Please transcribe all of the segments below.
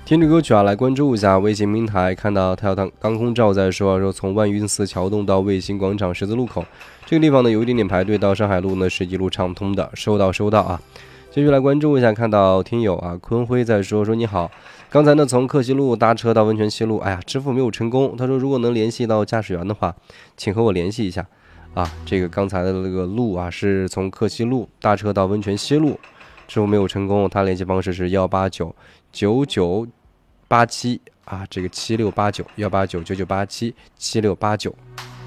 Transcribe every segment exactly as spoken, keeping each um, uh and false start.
听着歌曲啊，来关注一下微信平台，看到它有当当空照在说说从万云寺桥洞到卫星广场十字路口这个地方呢，有一点点排队，到上海路呢是一路畅通的，收到收到啊。继续来关注一下，看到听友啊坤辉在说说你好，刚才呢从克西路搭车到温泉西路，哎呀支付没有成功，他说如果能联系到驾驶员的话，请和我联系一下啊。这个刚才的那个路啊是从克西路搭车到温泉西路，支付没有成功，他联系方式是幺八九九九八七啊，这个七六八九幺八九九九八七七六八九。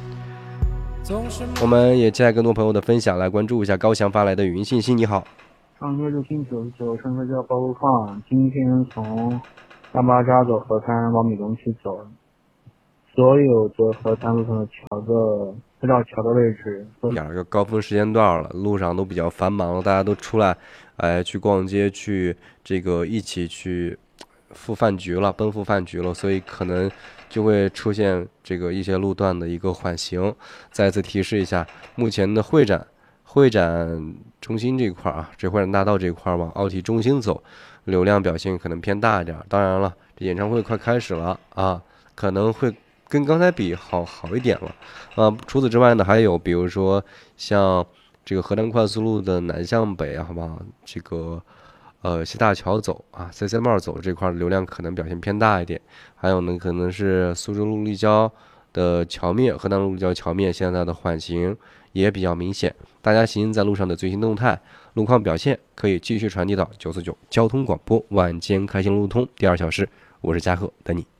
我们也期待更多朋友的分享，来关注一下高翔发来的语音信息。你好。 上车就听九十九，上车叫包路放。今天从大巴扎走河滩往米东去走，所有的河滩路上的桥的这道桥的位置， 两个高峰时间段了，路上都比较繁忙，大家都出来，哎，去逛街，去这个一起去赴饭局了，奔赴饭局了，所以可能就会出现这个一些路段的一个缓行。再次提示一下，目前的会展。会展中心这块啊，这会展大道这块往奥体中心走，流量表现可能偏大一点。当然了，这演唱会快开始了啊，可能会跟刚才比好好一点了啊。除此之外呢，还有比如说像这个河南快速路的南向北啊，好不好？这个呃西大桥走啊 ，C C 帽走这块流量可能表现偏大一点。还有呢，可能是苏州路立交的桥面，河南路立交桥面现在的缓行也比较明显。大家行在路上的最新动态、路况表现可以继续传递到九四九交通广播晚间开心路通第二小时，我是嘉贺，等你。